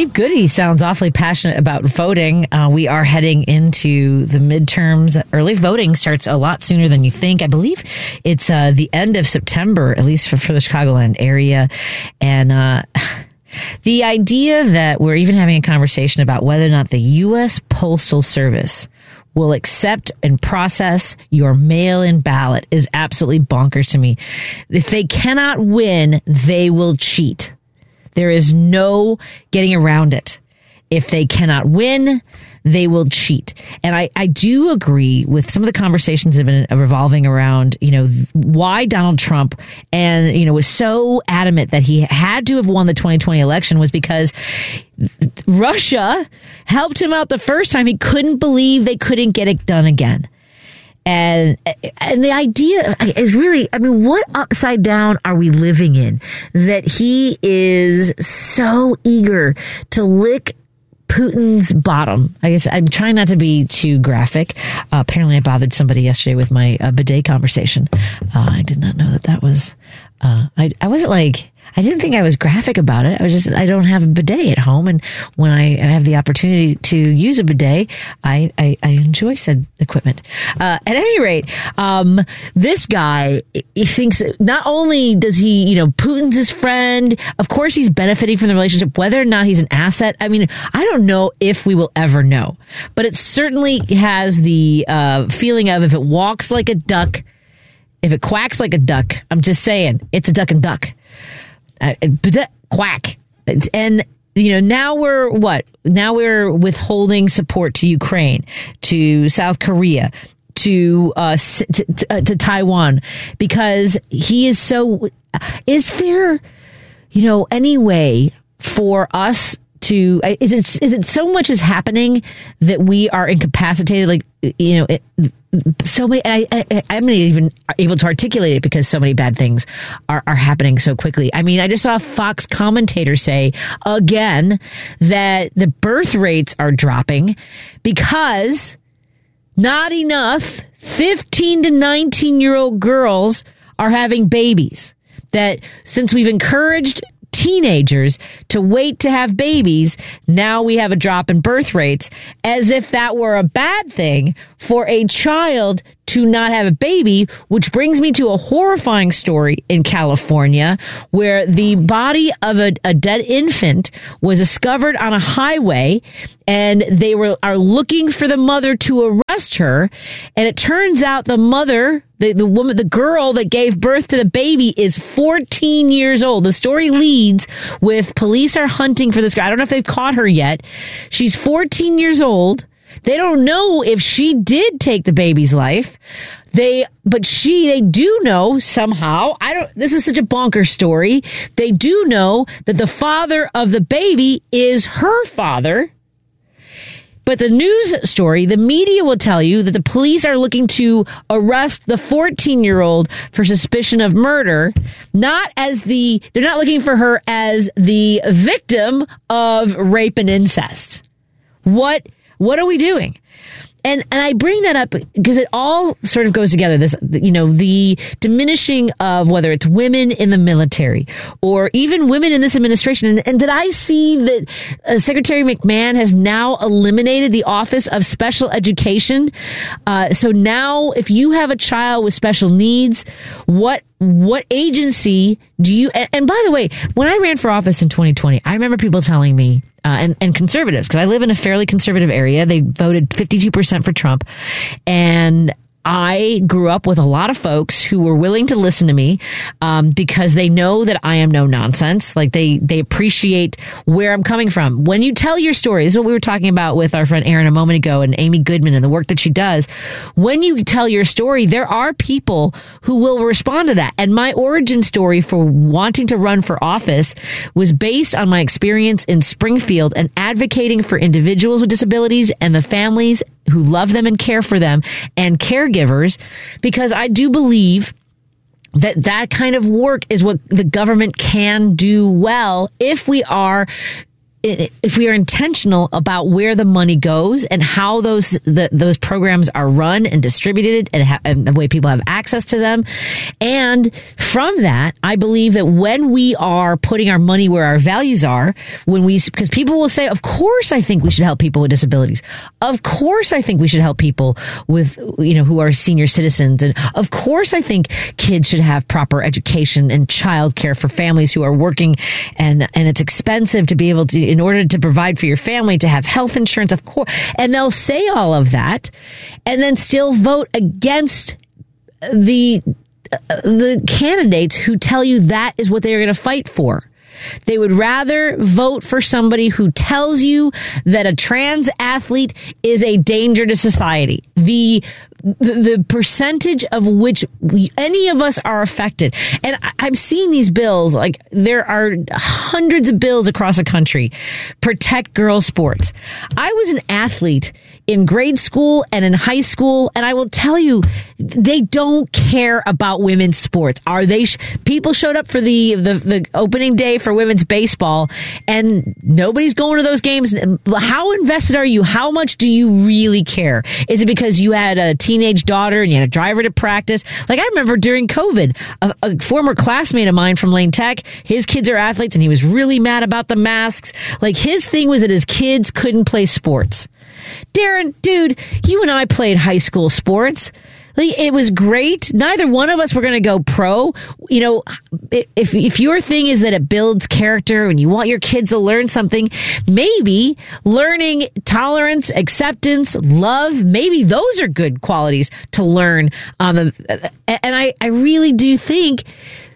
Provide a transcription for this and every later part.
Steve Goody sounds awfully passionate about voting. We are heading into the midterms. Early voting starts a lot sooner than you think. I believe it's the end of September, at least for the Chicagoland area. And the idea that we're even having a conversation about whether or not the U.S. Postal Service will accept and process your mail-in ballot is absolutely bonkers to me. If they cannot win, they will cheat. There is no getting around it. If they cannot win, they will cheat. And I do agree with some of the conversations that have been revolving around, why Donald Trump was so adamant that he had to have won the 2020 election was because Russia helped him out the first time. He couldn't believe they couldn't get it done again. And the idea is really, what upside down are we living in that he is so eager to lick Putin's bottom? I guess I'm trying not to be too graphic. Apparently I bothered somebody yesterday with my bidet conversation. I did not know that was, I wasn't I didn't think I was graphic about it. I don't have a bidet at home. And when I have the opportunity to use a bidet, I enjoy said equipment. At any rate, this guy, he thinks not only does he, Putin's his friend, of course he's benefiting from the relationship, whether or not he's an asset. I don't know if we will ever know, but it certainly has the feeling of if it walks like a duck, if it quacks like a duck, I'm just saying, it's a duck and duck. Quack. And, now we're what? Now we're withholding support to Ukraine, to South Korea, to Taiwan, because he is so, is there, any way for us to, is it so much is happening that we are incapacitated? So many, I'm not even able to articulate it because so many bad things are happening so quickly. I just saw a Fox commentator say again that the birth rates are dropping because not enough 15 to 19-year-old girls are having babies. That since we've encouraged teenagers to wait to have babies, now we have a drop in birth rates, as if that were a bad thing for a child to not have a baby, which brings me to a horrifying story in California where the body of a dead infant was discovered on a highway and they are looking for the mother to arrest her. And it turns out the mother, the woman, the girl that gave birth to the baby is 14 years old. The story leads with police are hunting for this girl. I don't know if they've caught her yet. She's 14 years old. They don't know if she did take the baby's life. They do know somehow. This is such a bonkers story. They do know that the father of the baby is her father. But the news story, the media will tell you that the police are looking to arrest the 14-year-old for suspicion of murder, they're not looking for her as the victim of rape and incest. What are we doing? And I bring that up because it all sort of goes together. This, the diminishing of whether it's women in the military or even women in this administration. And did I see that Secretary McMahon has now eliminated the Office of Special Education? So now if you have a child with special needs, what agency do you, and by the way, when I ran for office in 2020, I remember people telling me, and conservatives, because I live in a fairly conservative area. They voted 52% for Trump. And I grew up with a lot of folks who were willing to listen to me because they know that I am no nonsense. Like they appreciate where I'm coming from. When you tell your story, this is what we were talking about with our friend Erin a moment ago and Amy Goodman and the work that she does. When you tell your story, there are people who will respond to that. And my origin story for wanting to run for office was based on my experience in Springfield and advocating for individuals with disabilities and the families who love them and care for them and caregivers, because I do believe that kind of work is what the government can do well if we are if we are intentional about where the money goes and how those programs are run and distributed and the way people have access to them. And from that, I believe that when we are putting our money where our values are, because people will say, of course, I think we should help people with disabilities. Of course, I think we should help people with, who are senior citizens. And of course, I think kids should have proper education and childcare for families who are working, and it's expensive to be able to, in order to provide for your family, to have health insurance, of course. And they'll say all of that and then still vote against the candidates who tell you that is what they're going to fight for. They would rather vote for somebody who tells you that a trans athlete is a danger to society. The percentage of which any of us are affected. And I'm seeing these bills, like there are hundreds of bills across the country, protect girls' sports. I was an athlete in grade school and in high school, and I will tell you, they don't care about women's sports. People showed up for the opening day for women's baseball, and nobody's going to those games. How invested are you? How much do you really care? Is it because you had a teenage daughter and you had to drive her to practice? Like, I remember during COVID, a former classmate of mine from Lane Tech, his kids are athletes, and he was really mad about the masks. Like, his thing was that his kids couldn't play sports. Darren, dude, you and I played high school sports. Like, it was great. Neither one of us were going to go pro. If your thing is that it builds character and you want your kids to learn something, maybe learning tolerance, acceptance, love, maybe those are good qualities to learn. And I really do think,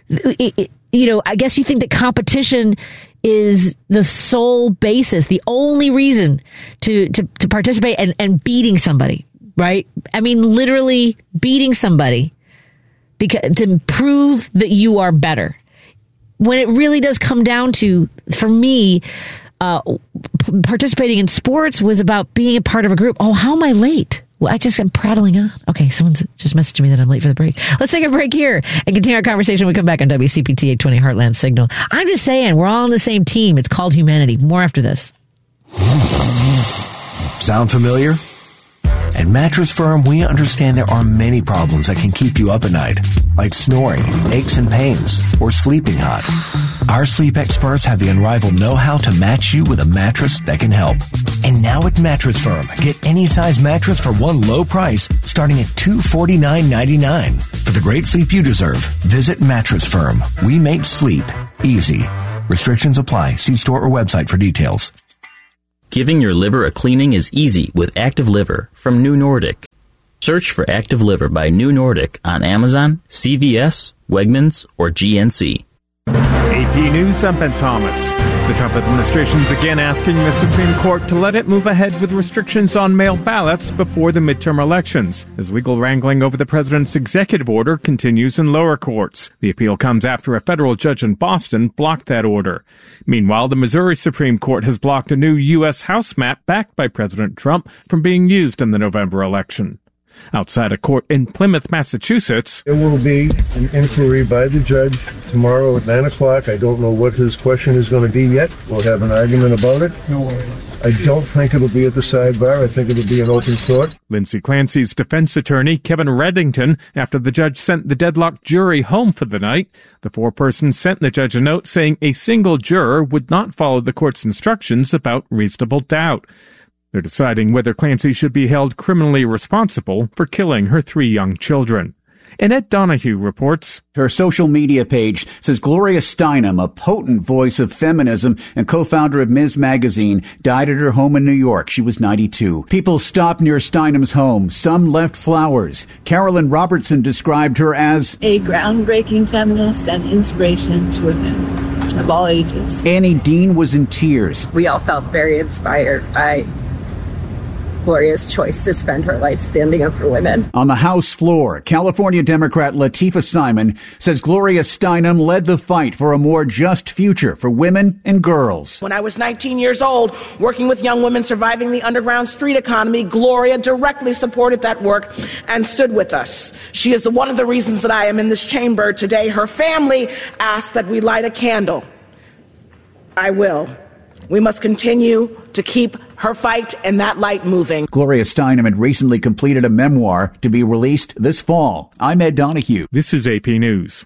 I guess you think that competition is the sole basis, the only reason to participate and beating somebody. Right? I mean, literally beating somebody to prove that you are better. When it really does come down to, for me, participating in sports was about being a part of a group. Oh, how am I late? Well, I'm prattling on. Okay, someone's just messaged me that I'm late for the break. Let's take a break here and continue our conversation when we come back on WCPT 820 Heartland Signal. I'm just saying, we're all on the same team. It's called humanity. More after this. Sound familiar? At Mattress Firm, we understand there are many problems that can keep you up at night, like snoring, aches and pains, or sleeping hot. Our sleep experts have the unrivaled know-how to match you with a mattress that can help. And now at Mattress Firm, get any size mattress for one low price, starting at $249.99. For the great sleep you deserve, visit Mattress Firm. We make sleep easy. Restrictions apply. See store or website for details. Giving your liver a cleaning is easy with Active Liver from New Nordic. Search for Active Liver by New Nordic on Amazon, CVS, Wegmans, or GNC. AP News, I'm Ben Thomas. The Trump administration is again asking the Supreme Court to let it move ahead with restrictions on mail ballots before the midterm elections, as legal wrangling over the president's executive order continues in lower courts. The appeal comes after a federal judge in Boston blocked that order. Meanwhile, the Missouri Supreme Court has blocked a new U.S. House map backed by President Trump from being used in the November election. Outside a court in Plymouth, Massachusetts, there will be an inquiry by the judge tomorrow at 9 o'clock. I don't know what his question is going to be yet. We'll have an argument about it. I don't think it'll be at the sidebar. I think it'll be an open court. Lindsay Clancy's defense attorney, Kevin Reddington, after the judge sent the deadlocked jury home for the night. The foreperson sent the judge a note saying a single juror would not follow the court's instructions about reasonable doubt. They're deciding whether Clancy should be held criminally responsible for killing her 3 young children. And Ed Donahue reports. Her social media page says Gloria Steinem, a potent voice of feminism and co-founder of Ms. Magazine, died at her home in New York. She was 92. People stopped near Steinem's home. Some left flowers. Carolyn Robertson described her as a groundbreaking feminist and inspiration to women of all ages. Annie Dean was in tears. We all felt very inspired by Gloria's choice to spend her life standing up for women. On the House floor, California Democrat Latifah Simon says Gloria Steinem led the fight for a more just future for women and girls. When I was 19 years old, working with young women surviving the underground street economy, Gloria directly supported that work and stood with us. She is one of the reasons that I am in this chamber today. Her family asked that we light a candle. I will. We must continue to keep her fight and that light moving. Gloria Steinem had recently completed a memoir to be released this fall. I'm Ed Donahue. This is AP News.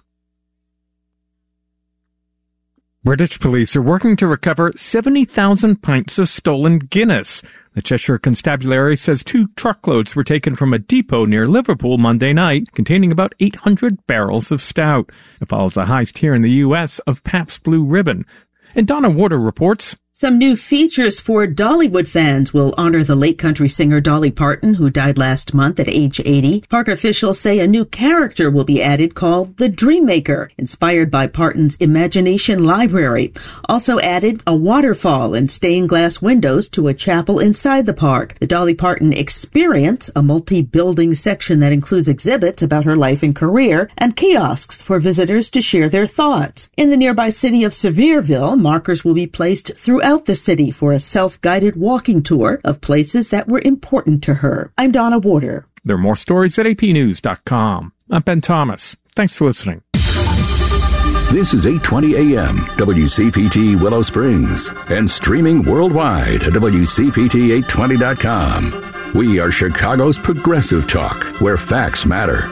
British police are working to recover 70,000 pints of stolen Guinness. The Cheshire Constabulary says 2 truckloads were taken from a depot near Liverpool Monday night, containing about 800 barrels of stout. It follows a heist here in the U.S. of Pabst Blue Ribbon. And Donna Warder reports. Some new features for Dollywood fans will honor the late country singer Dolly Parton, who died last month at age 80. Park officials say a new character will be added called the Dreammaker, inspired by Parton's imagination library. Also added a waterfall and stained glass windows to a chapel inside the park. The Dolly Parton Experience, a multi-building section that includes exhibits about her life and career, and kiosks for visitors to share their thoughts. In the nearby city of Sevierville, markers will be placed throughout the city for a self-guided walking tour of places that were important to her. I'm Donna Warder. There are more stories at apnews.com. I'm Ben Thomas. Thanks for listening. This is 820 AM, WCPT Willow Springs, and streaming worldwide at WCPT820.com. We are Chicago's progressive talk, where facts matter.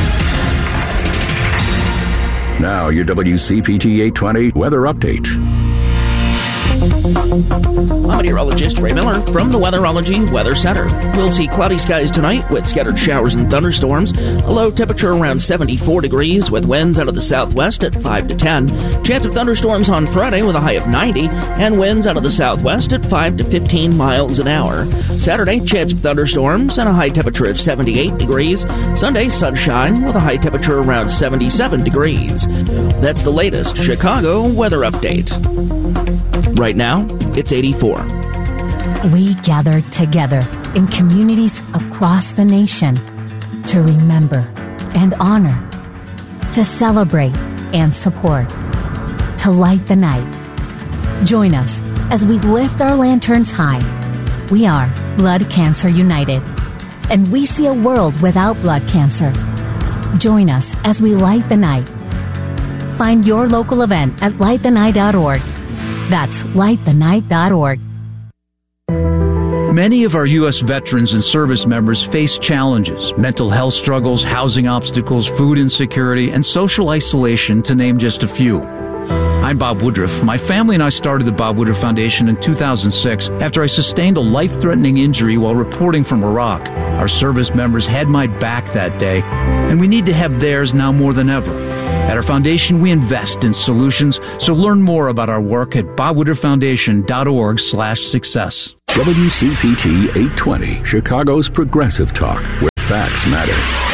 Now, your WCPT 820 weather update. I'm meteorologist Ray Miller from the Weatherology Weather Center. We'll see cloudy skies tonight with scattered showers and thunderstorms. A low temperature around 74 degrees with winds out of the southwest at 5 to 10. Chance of thunderstorms on Friday with a high of 90 and winds out of the southwest at 5 to 15 miles an hour. Saturday, chance of thunderstorms and a high temperature of 78 degrees. Sunday, sunshine with a high temperature around 77 degrees. That's the latest Chicago weather update. Right now, it's 84. We gather together in communities across the nation to remember and honor, to celebrate and support, to light the night. Join us as we lift our lanterns high. We are Blood Cancer United, and we see a world without blood cancer. Join us as we light the night. Find your local event at lightthenight.org. That's lightthenight.org. Many of our U.S. veterans and service members face challenges, mental health struggles, housing obstacles, food insecurity, and social isolation, to name just a few. I'm Bob Woodruff. My family and I started the Bob Woodruff Foundation in 2006 after I sustained a life-threatening injury while reporting from Iraq. Our service members had my back that day, and we need to have theirs now more than ever. At our foundation, we invest in solutions, so learn more about our work at bobwoodrufffoundation.org/success. WCPT 820, Chicago's progressive talk, where facts matter.